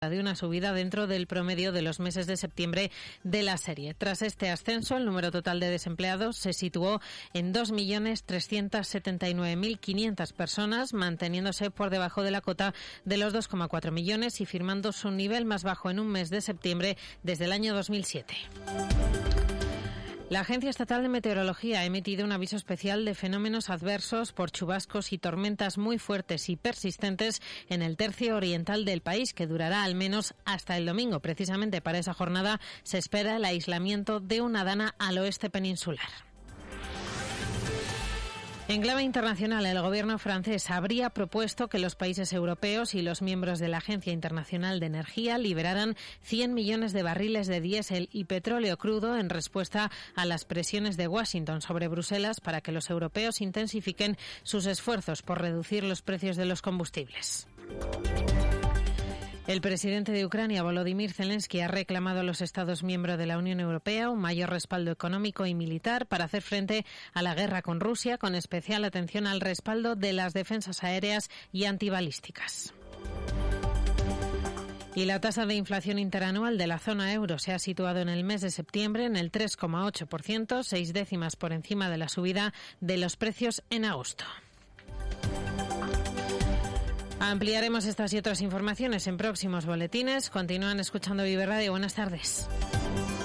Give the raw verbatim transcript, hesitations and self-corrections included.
de una subida dentro del promedio de los meses de septiembre de la serie. Tras este ascenso, el número total de desempleados se situó en dos millones trescientos setenta y nueve mil quinientas personas, manteniéndose por debajo de la cota de los dos coma cuatro millones y firmando su nivel más bajo en un mes de septiembre desde el año dos mil siete. La Agencia Estatal de Meteorología ha emitido un aviso especial de fenómenos adversos por chubascos y tormentas muy fuertes y persistentes en el tercio oriental del país, que durará al menos hasta el domingo. Precisamente para esa jornada se espera el aislamiento de una dana al oeste peninsular. En clave internacional, el gobierno francés habría propuesto que los países europeos y los miembros de la Agencia Internacional de Energía liberaran cien millones de barriles de diésel y petróleo crudo en respuesta a las presiones de Washington sobre Bruselas para que los europeos intensifiquen sus esfuerzos por reducir los precios de los combustibles. El presidente de Ucrania, Volodymyr Zelensky, ha reclamado a los Estados miembros de la Unión Europea un mayor respaldo económico y militar para hacer frente a la guerra con Rusia, con especial atención al respaldo de las defensas aéreas y antibalísticas. Y la tasa de inflación interanual de la zona euro se ha situado en el mes de septiembre en el tres coma ocho por ciento, seis décimas por encima de la subida de los precios en agosto. Ampliaremos estas y otras informaciones en próximos boletines. Continúan escuchando Vive Radio. Buenas tardes.